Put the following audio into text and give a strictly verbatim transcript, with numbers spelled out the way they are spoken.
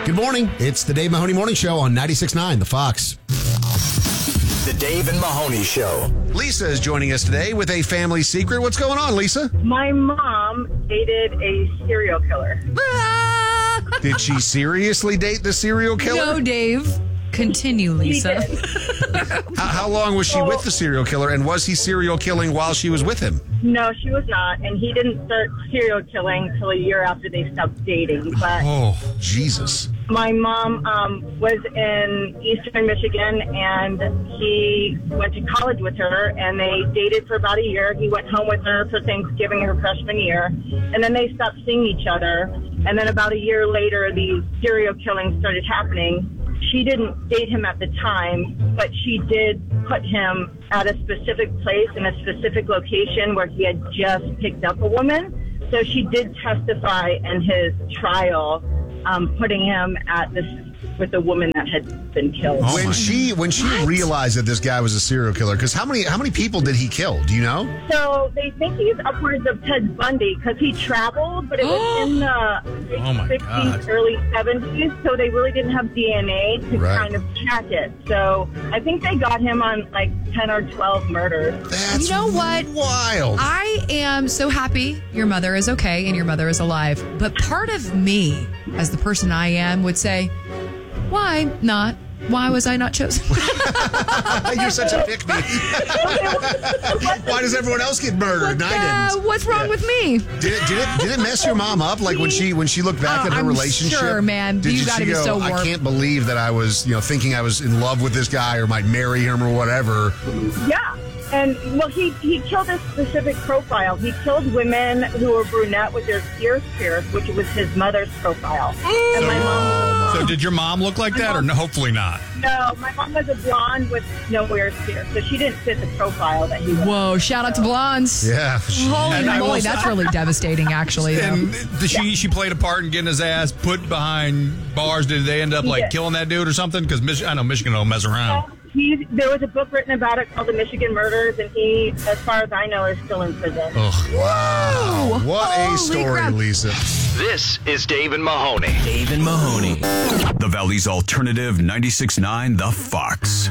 Good morning. It's the Dave Mahoney Morning Show on ninety-six point nine, The Fox. The Dave and Mahoney Show. Lisa is joining us today with a family secret. What's going on, Lisa? My mom dated a serial killer. Did she seriously date the serial killer? No, Dave. Continue, Lisa. How, how long was she Oh. with the serial killer, and was he serial killing while she was with him? No, she was not, and he didn't start serial killing until a year after they stopped dating. But Oh, Jesus. my mom um, was in Eastern Michigan, and he went to college with her, and they dated for about a year. He went home with her for Thanksgiving her freshman year, and then they stopped seeing each other. And then about a year later, the serial killing started happening. She didn't date him at the time, but she did put him at a specific place in a specific location where he had just picked up a woman. So she did testify in his trial, um, putting him at this with a woman that had been killed. Oh when she when she what? realized that this guy was a serial killer, because how many how many people did he kill? Do you know? So they think he's upwards of Ted Bundy because he traveled, but it was in the late Oh sixties, early seventies, so they really didn't have D N A to Right. kind of track it. So I think they got him on like ten or twelve murders. That's You know what? wild. I am so happy your mother is okay and your mother is alive. But part of me, as the person I am, would say, why not? Why was I not chosen? You're such a pick me. Why does everyone else get murdered and I Uh, didn't? what's wrong Yeah. with me? Did it, did it did it mess your mom up? Like when she when she looked back Uh, at her I'm relationship? sure, man. Did, You did gotta she be go, so I warped." can't believe that I was, you know, thinking I was in love with this guy or might marry him or whatever. Yeah. And, well, he, he killed a specific profile. He killed women who were brunette with their ears pierced, which was his mother's profile. And my mom So did your mom look like that, or no, hopefully not? No, my mom was a blonde with no ears pierced, so she didn't fit the profile that he was. Whoa, shout out to blondes. Yeah. Holy And I moly, will- that's really devastating, actually. though. And the, she she played a part in getting his ass put behind bars. Did they end up like did. killing that dude or something? Because Mich- I know Michigan don't mess around. He, there was a book written about it called The Michigan Murders, and he, as far as I know, is still in prison. Ugh. Wow. What a Holy story, crap. Lisa. This is Dave and Mahoney. Dave and Mahoney. The Valley's alternative ninety-six point nine, The Fox.